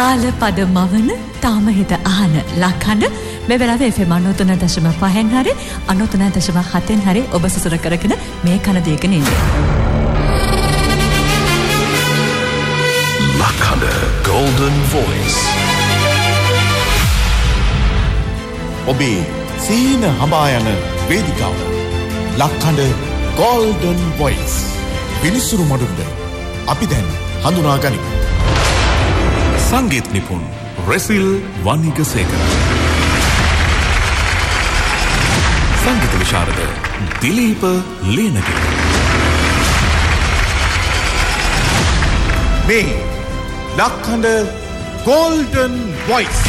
තාල පද මවන තාම හිත ආන ලක්හඬ මේ වෙලාවේ FM 93.5 හරි 93.7 හරි ඔබ සසර කරගෙන මේ කන දෙකන ඉන්නේ. ලක්හඬ Golden Voice. ඔබේ සීන හඹා යන වේදිකාව ලක්හඬ Golden Voice. විනිසුරු මඩුල්ල අපි දැන් හඳුනා ගනිමු. සංගීත නිපුන් රෙසිල් වනිගසේකර. සංගීත විශාරද දිලීප ලේනගේ. මේ ලක්හඬ Golden Voice.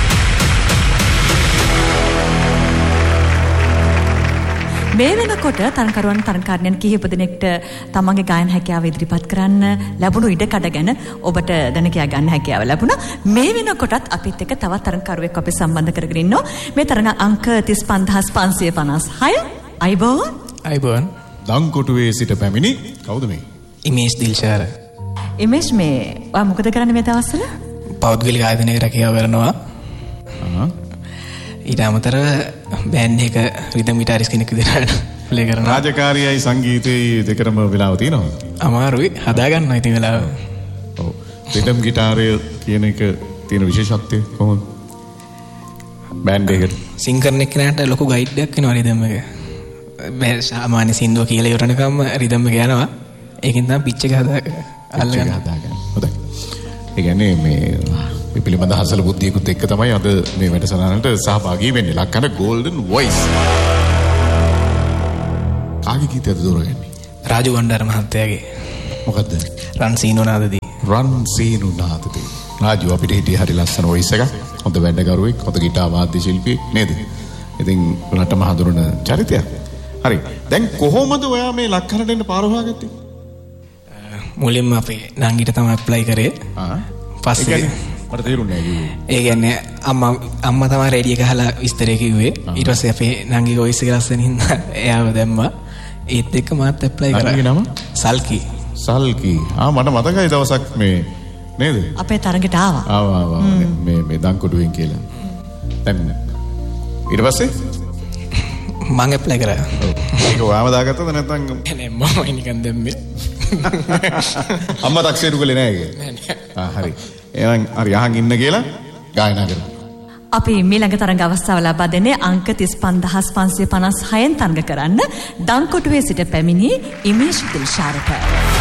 මේ වෙනකොට තරංකරුවන් තරංකාරණයන් කිහිප දෙනෙක්ට තමන්ගේ ගායන හැකියාව ඉදිරිපත් කරන්න ලැබුණු ඉඩකඩ ගැන ඔබට දැන කියා ගන්න හැකියාව ලැබුණා. මේ වෙනකොටත් අපිත් එක්ක තවත් තරංකරුවෙක් අපි සම්බන්ධ කරගෙන ඉන්නවා. මේ තරඟ අංක 35556. අයිබෝන්. දංකොටුවේ සිට පැමිණි කවුද මේ? ඉමේෂ් දිල්ෂාර. ඉමේෂ් මේ මොකද කරන්නේ මේ දවස්වල? පෞද්ගලික ආයතනයක රැකියාව කරනවා. ඊට අමතරව බෑන්ඩ් එක රිදම් ගිටාරිස් කෙනෙක් විදිහට ප්ලේ කරනවා. රාජකාරියයි සංගීතයයි දෙකම වෙලාව තියෙනවා. අමාරුයි හදාගන්න ඉතින් වෙලාව. ඔව්. රිදම් ගිටාරය කියන එක තියෙන විශේෂත්වය කොහොමද? බෑන්ඩ් එකට සිං කරන එක්කනට ලොකු ගයිඩ් එකක් වෙනවා රිදම් එක. මේ සාමාන්‍ය සින්දුව කියලා ඉවරනකම් රිදම් එක යනවා. ඒකෙන් තමයි පිච් එක අල්ලගන්න. හොඳයි. ඒ කියන්නේ මේ පිළිබඳ හසල බුද්ධියකුත් එක්ක තමයි අද මේ වැඩසටහනට සහභාගී වෙන්නේ. ලක්හඬ Golden Voice. කාගේ ගීතයද දෝරගන්නේ? රාජු ගණ්ඩාර මහත්තයාගේ. මොකද්ද? රන් සීනුනාදදී. රන් සීනුනාදදී. රාජු අපිට හිටියේ හරි ලස්සන වොයිස් එකක්. හොඳ වැඩගරුවෙක්, හොඳ ගිටාර් වාද්‍ය ශිල්පියෙක් නේද? ඉතින් රටම හඳුනන චරිතයක්. හරි. දැන් කොහොමද ඔයා මේ ලක්හඬට පාර හොයාගත්තේ? මුලින්ම අපේ නංගිට තමයි ඇප්ලයි කරේ. පස්සේ මට තේරුන්නේ නැහැ. ඒ කියන්නේ අම්මා තමයි රේඩිය ගහලා විස්තරය කිව්වේ. ඊට පස්සේ අපේ නංගි වොයිස් එක ලස්සන හින්දා එයාව දැම්මා. ඒත් එක්ක මාත් ඇප්ලයි කරා. නංගිගේ නම? සල්කි. මට මතකයි දවසක් මේ නේද? අපේ තරඟට ආවා. මේ දංකොටුවෙන් කියලා. දැන් ඊට පස්සේ මම ඇප්ලයි කරා. ඒක ඔයාම දාගත්තද නැත්නම් නෑ මම නිකන් දැම්මේ. අම්මා තාක්ෂේරු කළේ නෑ ඒක. හරි. එහෙනම් හරි අහන් ඉන්න කියලා ගායනා කරමු. අපි ඊළඟ තරඟ අවස්ථාව ලබා දෙන්නේ අංක 35556න් තරඟ කරන්න දංකොටුවේ සිට පැමිණි ඉමේෂ් දිල්ෂාරට.